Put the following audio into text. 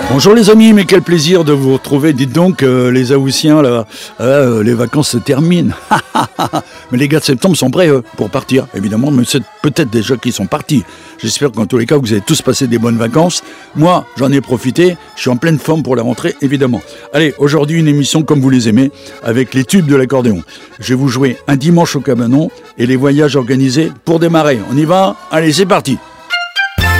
Bonjour les amis, mais quel plaisir de vous retrouver. Dites donc, les Haussiens, là, les vacances se terminent. Mais les gars de septembre sont prêts pour partir, évidemment, mais c'est peut-être déjà qu'ils sont partis. J'espère qu'en tous les cas, vous avez tous passé des bonnes vacances. Moi, j'en ai profité, je suis en pleine forme pour la rentrée, évidemment. Allez, aujourd'hui, une émission comme vous les aimez, avec les tubes de l'accordéon. Je vais vous jouer un dimanche au cabanon et les voyages organisés pour démarrer. On y va ? Allez, c'est parti.